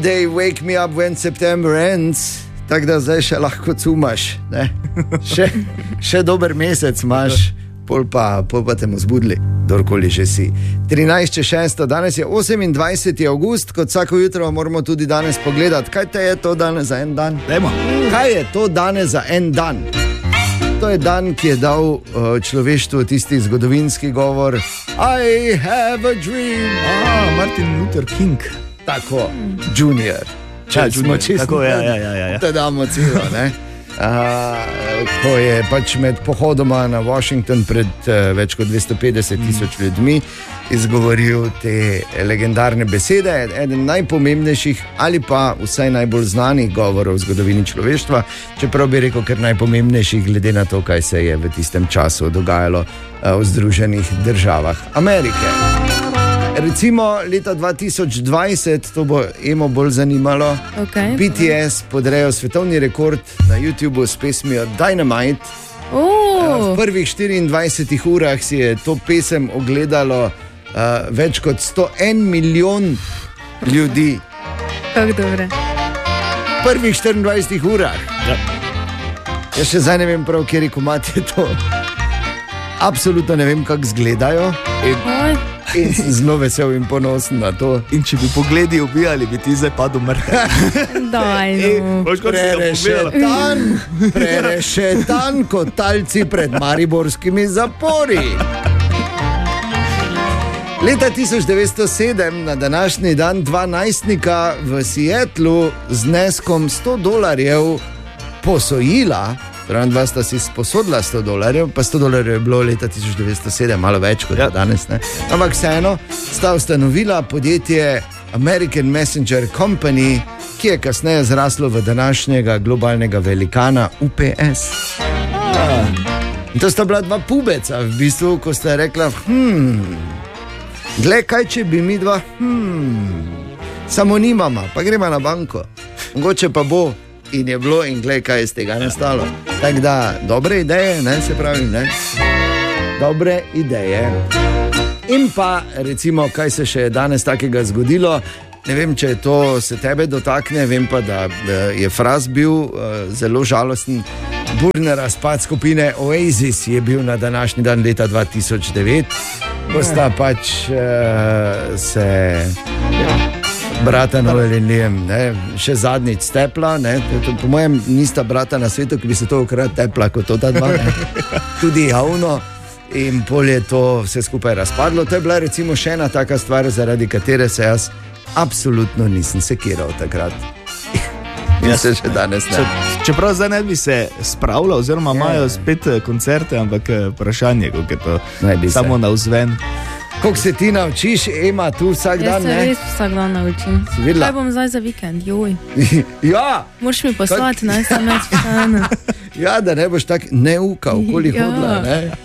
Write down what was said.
They wake me up when September ends, tako da zdaj še lahko cumaš, ne? Še dober mesec imaš, pol pa te mu zbudili, kdorkoli že si. 13.6. Danes je 28. avgust, kot vsako jutro moramo tudi danes pogledati, kaj te je to danes za en dan. Dajmo. Kaj je to danes za en dan? To je dan, ki je dal človeštvu tisti zgodovinski govor I have a dream. Martin Luther King. Tako, Junior. Če smo čisto. Tako, ja. To damo celo, ne? Ko je pač med pohodoma na Washington pred več kot 250,000 ljudmi izgovoril te legendarne besede, eden najpomembnejših ali pa vsaj najbolj znanih govorov v zgodovini človeštva, čeprav bi rekel, ker najpomembnejših glede na to, kaj se je v tistem času dogajalo v Združenih državah Amerike. Recimo leta 2020, to bo Emo bolj zanimalo, BTS podrejo svetovni rekord na YouTubu s pesmijo Dynamite. V prvih 24 urah si je to pesem ogledalo več kot 101 milijon ljudi. Kako dobre. V prvih 24 urah. Ja. Jaz še zdaj ne vem prav, kjeri komad je to. Absolutno ne vem, kako izgledajo. In sem zelo vesel in ponosen na to. In če bi pogledi ubijali, bi ti zdaj padel mrtev. Daj, no. Prerešetan kot talci pred mariborskimi zapori. Leta 1907 na današnji dan dva najstnika v Seattlu z zneskom $100 posojila. Dva sta si sposodila $100, pa $100 je bilo leta 1907, malo več kot danes. Ne? Ampak vseeno sta ustanovila podjetje American Messenger Company, ki je kasneje zraslo v današnjega globalnega velikana UPS. In to sta bila dva pubeca, v bistvu, ko sta rekla, glej, kaj če bi mi dva, samo nimama, pa gremo na banko, mogoče pa bo. In je bilo, in glej, kaj je z tega nastalo. Tako da, dobre ideje, ne, se pravi, ne? Dobre ideje. In pa, recimo, kaj se še danes takega zgodilo, ne vem, če to se tebe dotakne, vem pa, da je Fras bil zelo žalosten. Burni razpad skupine Oasis je bil na današnji dan leta 2009, ko sta pač se... brata Noel in Liam, ne, še zadnjič tepla, ne, po mojem nista brata na svetu, ki bi se to ukrat tepla kot to ta dva, ne, tudi javno, in pol je to vse skupaj razpadlo. To je bila recimo še ena taka stvar, zaradi katere se jaz absolutno nisem sekiral takrat. In se še danes ne. Čeprav zdaj ne bi se spravila, oziroma imajo spet koncerte, ampak vprašanje, kako je to samo navzven. Koliko se ti naučiš, Ema, tu vsak dan, ne? Jaz se res vsak dan naučim. Kaj bom zdaj za vikend, joj. Ja. Moraš mi poslati, naj sem več vsana. Ja, da ne boš tak neukal, okoli hodila, ne?